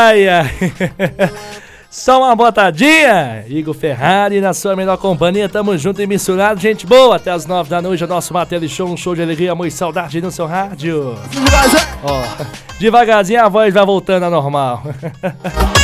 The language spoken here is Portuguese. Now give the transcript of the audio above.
Ai, ai. Só uma botadinha. Igor Ferrari na sua melhor companhia. Tamo junto e misturado. Gente boa. Até as 9 da noite. O nosso Matele Show. Um show de alegria, amor e saudade no seu rádio. Ó, devagarzinho a voz vai voltando à normal.